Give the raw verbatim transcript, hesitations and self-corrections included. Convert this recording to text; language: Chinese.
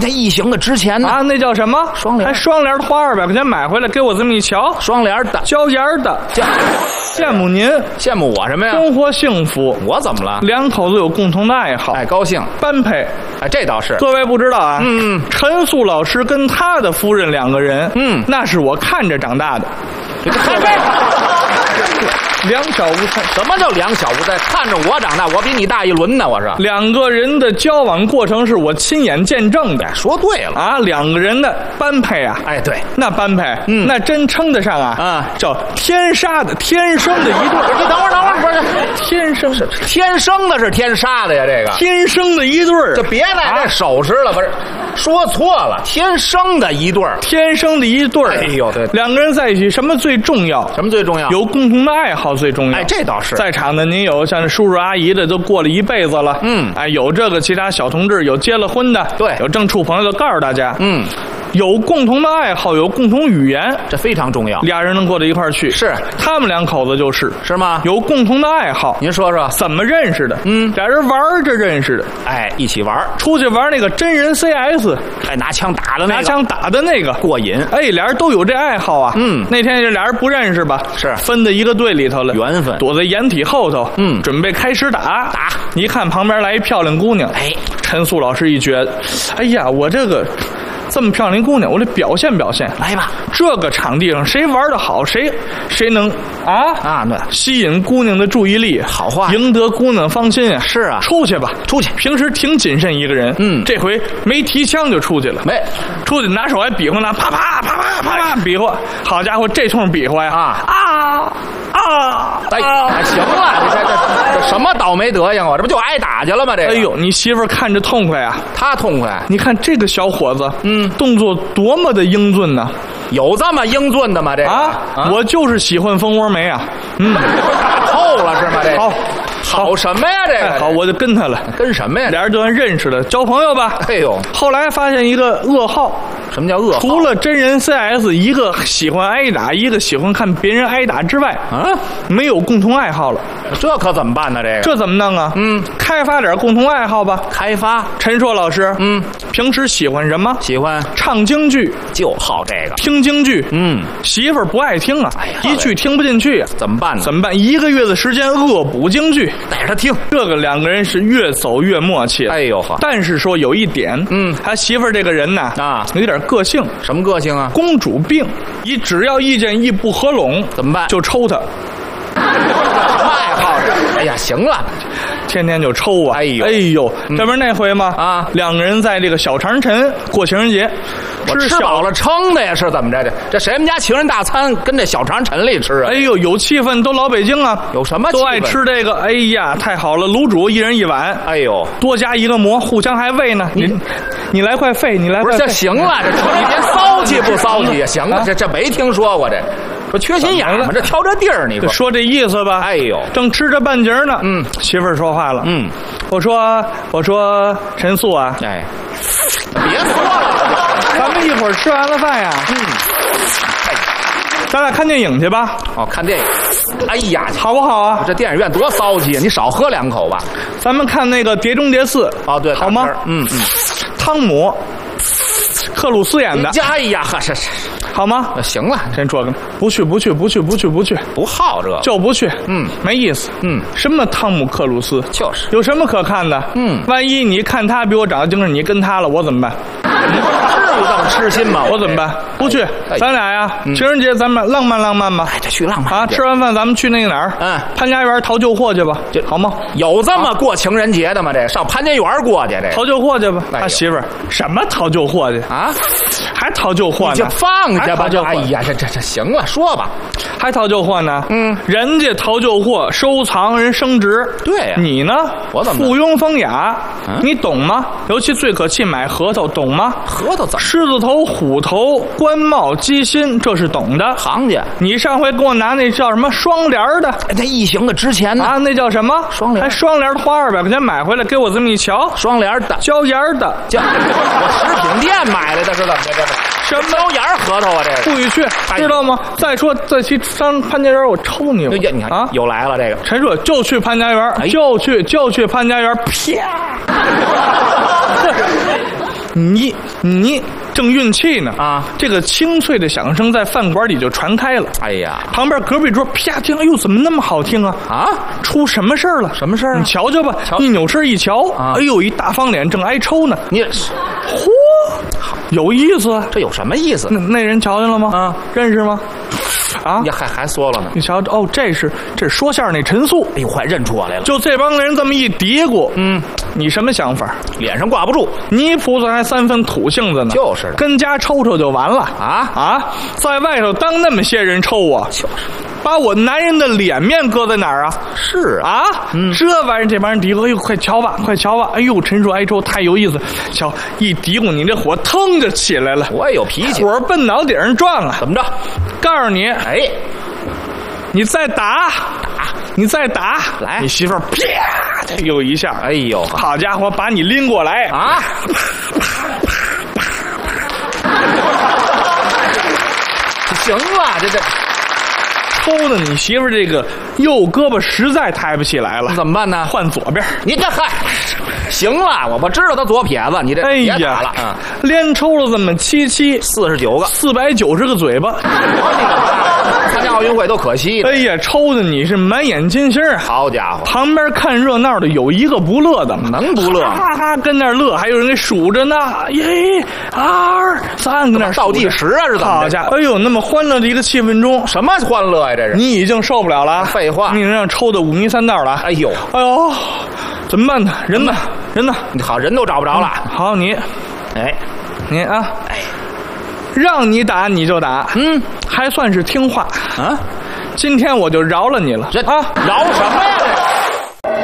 这异形的值钱呢啊，那叫什么？ 双联， 还双联花二百块钱买回来，给我这么一瞧， 双联的， 椒盐的，羡慕您， 羡慕我什么呀？ 生活幸福。 我怎么了？ 两口子有共同的爱好， 哎，高兴， 般配。 哎，这倒是。 各位不知道啊， 嗯， 陈素老师跟他的夫人两个人， 嗯， 那是我看着长大的。两小无猜。 什么叫两小无猜？看着我长大，我比你大一轮呢，我是。 两个人的交往过程是我亲眼见证的。 说对了啊，两个人的般配啊， 哎，对， 那般配，嗯，那真称得上啊， 啊， 叫天杀的，天生的一对。 你等会儿，等会儿，不是天生的， 天生的是天杀的呀，这个天生的一对儿， 就别拿这手势了，不是，说错了，天生的一对儿， 天生的一对儿。 哎呦，对， 两个人在一起，什么最重要？ 什么最重要？ 有共同的爱好最重要。 哎，这倒是。 在场的您有像叔叔阿姨的，都过了一辈子了， 嗯， 哎，有这个其他小同志，有结了婚的， 对， 有正处朋友的，告诉大家， 嗯。 有共同的爱好，有共同语言， 这非常重要。 俩人能过到一块儿去， 是他们两口子就是是吗？ 有共同的爱好。 您说说怎么认识的？ 嗯， 俩人玩着认识的。 哎，一起玩， 出去玩那个真人 C S， 哎，拿枪打的那个， 拿枪打的那个过瘾。 哎，俩人都有这爱好啊。 嗯， 那天这俩人不认识吧？ 是分在一个队里头了， 缘分。 躲在掩体后头， 嗯， 准备开始打打。 一看旁边来一漂亮姑娘， 哎， 陈素老师一觉得，哎呀，我这个。这么漂亮姑娘，我得表现表现。 来吧， 这个场地上谁玩得好，谁谁能啊啊，那吸引姑娘的注意力， 好话， 赢得姑娘芳心啊。 是啊， 出去吧， 出去。 平时挺谨慎一个人，嗯，这回没提枪就出去了， 没出去拿手还比划呢，啪啪啪啪啪啪比划。好家伙，这通比划呀， 啊啊啊！ 哎，行了，你看这这什么倒霉德行啊？这不就挨打去了吗？这哎呦，你媳妇儿看着痛快啊， 他痛快。 你看这个小伙子， 嗯， 动作多么的英俊呢。 有这么英俊的吗？这个啊， 啊我就是喜欢蜂窝煤啊，嗯， 打透了是吗？这个好， 好什么呀？这个好，我就跟他了， 跟什么呀？ 俩人就算认识了，交朋友吧。 哎呦， 后来发现一个噩耗。 什么叫噩耗？ 除了真人 C S， 一个喜欢挨打，一个喜欢看别人挨打之外， 啊， 没有共同爱好了。 这可怎么办呢？这个这怎么弄啊？ 嗯， 开发点共同爱好吧。 开发。 陈硕老师， 嗯， 平时喜欢什么？ 喜欢唱京剧， 就好这个。 听京剧。 嗯， 媳妇儿不爱听啊， 哎呀， 一句听不进去啊， 怎么办呢？ 怎么办？一个月的时间恶补京剧， 带着他听。 这个两个人是越走越默契。 哎呦呵！ 但是说有一点， 嗯， 他媳妇儿这个人呐， 啊， 有点个性。 什么个性啊？ 公主病，你只要意见一不合拢， 怎么办？ 就抽他。 什么爱好？哎呀，行了， 天天就抽啊！ 哎呦， 哎呦，这不是那回吗？ 啊， 两个人在这个小长城过情人节， 我吃饱了撑的呀，是怎么着？这这谁们家情人大餐跟这小长城里吃啊？ 哎呦，有气氛，都老北京啊， 有什么都爱吃这个？哎呀，太好了，卤煮一人一碗。 哎呦， 多加一个馍，互相还喂呢。你你来块肺，你来块肺。 不是，这行了，这你别骚气不骚气呀？行了，这这没听说过这。说缺心眼嘛，这挑这地儿，你说说这意思吧？ 哎呦， 正吃着半截呢， 嗯， 媳妇儿说话了， 嗯， 我说我说陈素啊， 哎，别说了， 咱们一会儿吃完了饭呀， 嗯，哎， 咱俩看电影去吧。 哦，看电影，哎呀， 好不好啊？ 这电影院多骚气啊！你少喝两口吧。 咱们看那个《碟中谍四》。 哦，对， 好吗？ 嗯嗯， 汤姆克鲁斯演的。 哎呀，呵，是是。 好吗？ 行了， 真说个不去不去不去不去不去， 不好这个就不去， 嗯， 没意思， 嗯， 什么汤姆克鲁斯， 就是有什么可看的？ 嗯， 万一你看他比我长得精神，你跟他了，我怎么办？ 至于这么痴心吗？ 我怎么办？不去， 哎、 咱俩呀，嗯、情人节咱们浪漫浪漫吧。 哎，这去浪漫啊！吃完饭咱们去那个哪儿？ 嗯， 潘家园淘旧货去吧， 这好吗？ 有这么过情人节的吗？这上潘家园过去，这淘旧货去吧。 哎、 他媳妇儿什么淘旧货去啊？ 还淘旧货呢？ 你就放下吧， 就哎呀，这这这行了，说吧， 还淘旧货呢？ 嗯， 人家淘旧货收藏人升值， 对呀、啊， 你呢？ 我怎么附庸风雅？ 嗯、 你懂吗？尤其最可气买核桃，懂吗？ 核桃怎么？ 狮子头、虎头、官帽、鸡心，这是懂的行家。 你上回给我拿那叫什么双联的？ 那异形的值钱呢啊？那叫什么？ 双联？ 还双联花二百块钱买回来，给我这么一瞧， 双联的， 椒盐的， 椒，我食品店买来的，是怎么的？这什么椒盐核桃啊？这不许去，知道吗？再说再去上潘家园，我抽你！ 你看啊，又来了这个。 陈硕就去潘家园，哎、就去就去潘家园，啪！你你正运气呢啊， 这个清脆的响声在饭馆里就传开了。 哎呀， 旁边隔壁桌啪听，哎呦，怎么那么好听啊？ 啊， 出什么事儿了？ 什么事儿啊？ 你瞧瞧吧， 瞧一扭身一瞧， 啊哎呦，一大方脸正挨抽呢。 你嚯，有意思啊！ 这有什么意思？ 那那人瞧见了吗？ 啊， 认识吗？啊你，还还说了呢？ 你瞧，哦，这是这是说相声那陈素。 哎呦，快认出我来了！ 就这帮人这么一嘀咕，嗯，你什么想法？ 脸上挂不住， 泥菩萨还三分土性子呢， 就是的跟家抽抽就完了啊啊！在外头当那么些人抽啊， 就是把我男人的脸面搁在哪儿啊？ 是啊， 啊，嗯，这玩意儿这帮人嘀咕，哎呦，快瞧吧，快瞧吧！哎呦，陈述挨抽太有意思，瞧一嘀咕，你这火腾就起来了， 我也有脾气。 火奔脑顶上撞啊！ 怎么着？ 告诉你， 哎， 你再打打，你再打， 来你媳妇儿啪，这又一下， 哎呦， 好家伙，把你拎过来啊！行了，这这抽的你媳妇儿这个右胳膊实在抬不起来了， 怎么办呢？ 换左边。 你这嗨，行了，我不知道他左撇子，你这哎别打呀了啊！ 连抽了这么七七四十九个， 四百九十个嘴巴， 参加奥运会都可惜了。 哎呀，抽的你是满眼金星啊！ 好家伙， 旁边看热闹的有一个不乐的吗？ 能不乐？ 哈哈，跟那儿乐，还有人给数着呢。一、二、三，跟那儿数着倒计时啊，是怎么着？ 好家伙，哎呦，那么欢乐的一个气氛中， 什么欢乐呀？这是你已经受不了了。 废话你让抽的五迷三道了。 哎呦， 哎呦，怎么办呢？人呢？人呢？ 你好人都找不着了。 好，你， 哎， 你啊，哎，让你打你就打， 嗯， 还算是听话啊。 今天我就饶了你了。 这啊， 饶什么呀？